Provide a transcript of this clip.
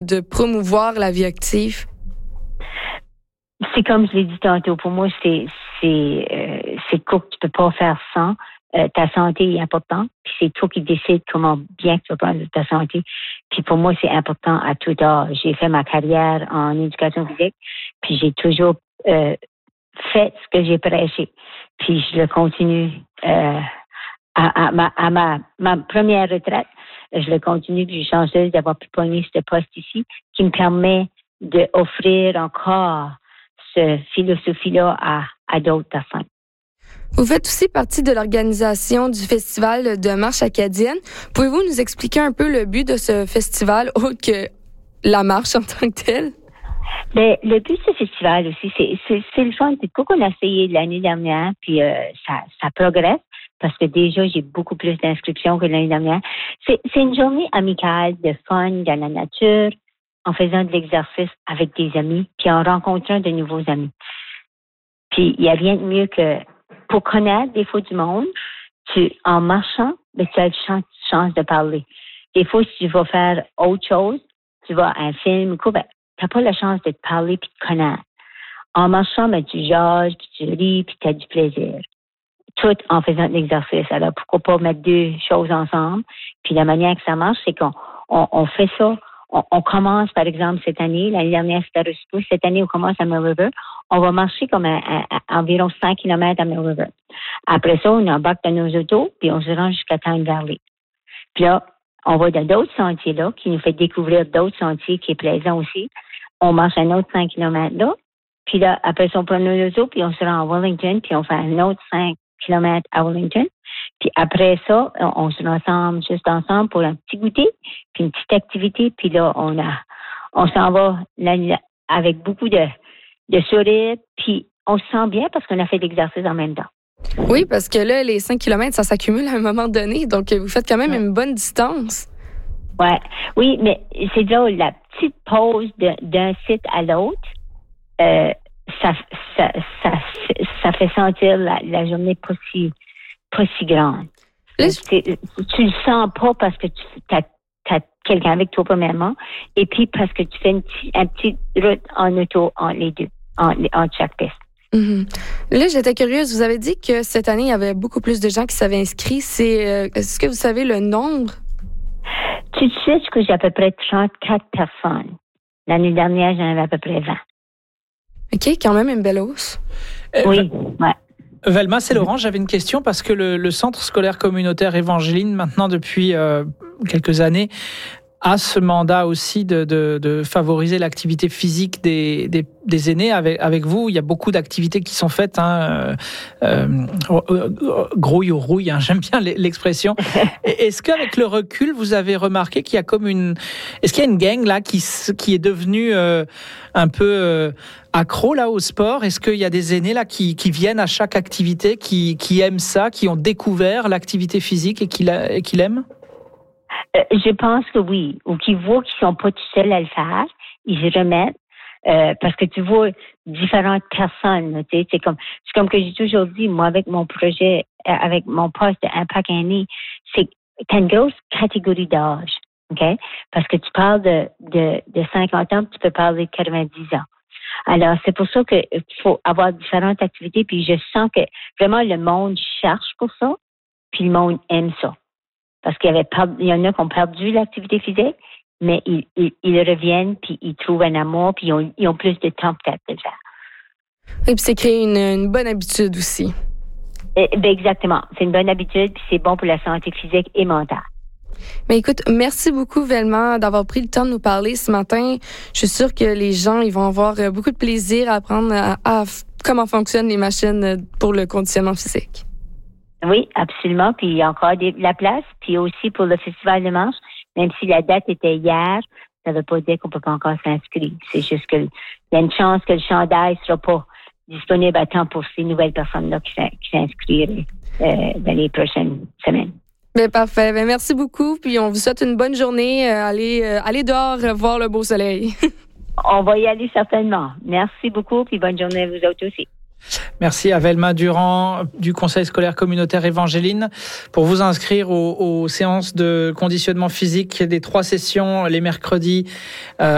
de promouvoir la vie active? C'est comme je l'ai dit tantôt, pour moi, c'est quoi que tu peux pas faire sans. Ta santé est importante, puis c'est toi qui décides comment bien tu vas prendre ta santé. Puis pour moi, c'est important à tout âge. J'ai fait ma carrière en éducation physique, puis j'ai toujours fait ce que j'ai prêché. Puis je le continue à ma première retraite. Je le continue, puis je suis chanceuse d'avoir pu pogner ce poste ici qui me permet d'offrir encore cette philosophie-là à d'autres personnes. Vous faites aussi partie de l'organisation du Festival de marche acadienne. Pouvez-vous nous expliquer un peu le but de ce festival, autre que la marche en tant que telle? Mais le but de ce festival aussi, c'est le fun. C'est quoi qu'on a essayé l'année dernière, puis ça progresse, parce que déjà, j'ai beaucoup plus d'inscriptions que l'année dernière. C'est une journée amicale de fun dans la nature, en faisant de l'exercice avec des amis, puis en rencontrant de nouveaux amis. Puis il n'y a rien de mieux que pour connaître des fois du monde, en marchant, ben, tu as la chance de parler. Des fois, si tu vas faire autre chose, tu vas à un film, tu n'as pas la chance de te parler puis de connaître. En marchant, ben, tu jases, puis tu ris, puis tu as du plaisir. Tout en faisant de l'exercice. Alors, pourquoi pas mettre deux choses ensemble? Puis la manière que ça marche, c'est qu'on fait ça. On commence, par exemple, cette année. L'année dernière, c'était Roscoe. Cette année, on commence à Mill River. On va marcher comme à environ 100 km à Mill River. Après ça, on embarque dans nos autos, puis on se rend jusqu'à Time Valley. Puis là, on va dans d'autres sentiers là, qui nous fait découvrir d'autres sentiers qui est plaisant aussi. On marche un autre 5 km là. Puis là, après ça, on prend nos autos, puis on se rend à Wellington, puis on fait un autre 5 km à Wellington. Puis après ça, on se rassemble juste ensemble pour un petit goûter, puis une petite activité. Puis là, on s'en va avec beaucoup de sourires, puis on se sent bien parce qu'on a fait de l'exercice en même temps. Oui, parce que là, les 5 km, ça s'accumule à un moment donné. Donc, vous faites quand même une bonne distance. Ouais. Oui, mais c'est drôle, la petite pause d'un site à l'autre, ça fait sentir la journée pas si grande. Tu le sens pas parce que tu as quelqu'un avec toi premièrement, et puis parce que tu fais une petite route en auto entre les deux, en chaque piste. Mm-hmm. Là, j'étais curieuse. Vous avez dit que cette année, il y avait beaucoup plus de gens qui s'avaient inscrits. Est-ce que vous savez le nombre? Tu sais que j'ai à peu près 34 personnes. L'année dernière, j'en avais à peu près 20. OK, quand même une belle hausse. Oui, ouais. Velma, c'est Laurent. J'avais une question parce que le Centre scolaire communautaire Évangéline, maintenant depuis quelques années, a ce mandat aussi de favoriser l'activité physique des aînés. Avec vous, il y a beaucoup d'activités qui sont faites. Grouille ou rouille, j'aime bien l'expression. Est-ce qu'avec le recul, vous avez remarqué qu'il y a est-ce qu'il y a une gang là qui est devenue un peu accro là au sport? Est-ce qu'il y a des aînés là qui viennent à chaque activité, qui aiment ça, qui ont découvert l'activité physique et qui l'aiment? Je pense que oui. Ou qui voient qu'ils sont pas tout seuls à le faire, ils se remettent. Parce que tu vois différentes personnes. Tu sais, c'est comme que j'ai toujours dit, moi, avec mon projet, avec mon poste d'Impact Aîné, c'est t'as une grosse catégorie d'âge. OK? Parce que tu parles de 50 ans, tu peux parler de 90 ans. Alors, c'est pour ça qu'il faut avoir différentes activités, puis je sens que vraiment le monde cherche pour ça, puis le monde aime ça. Parce qu'il y en a qui ont perdu l'activité physique, mais ils reviennent, puis ils trouvent un amour, puis ils ont plus de temps peut-être de le faire. Et puis c'est créer une bonne habitude aussi. Exactement. C'est une bonne habitude, puis c'est bon pour la santé physique et mentale. Mais écoute, merci beaucoup, Velma, d'avoir pris le temps de nous parler ce matin. Je suis sûre que les gens ils vont avoir beaucoup de plaisir à apprendre à comment fonctionnent les machines pour le conditionnement physique. Oui, absolument. Puis il y a encore la place. Puis aussi pour le Festival de marche, même si la date était hier, ça ne veut pas dire qu'on ne peut pas encore s'inscrire. C'est juste qu'il y a une chance que le chandail ne sera pas disponible à temps pour ces nouvelles personnes-là qui s'inscrivent dans les prochaines semaines. Bien, parfait. Bien, merci beaucoup. Puis on vous souhaite une bonne journée. Allez dehors voir le beau soleil. On va y aller certainement. Merci beaucoup. Puis bonne journée à vous autres aussi. Merci à Velma Durand du Conseil scolaire communautaire Évangéline. Pour vous inscrire aux séances de conditionnement physique des 3 sessions les mercredis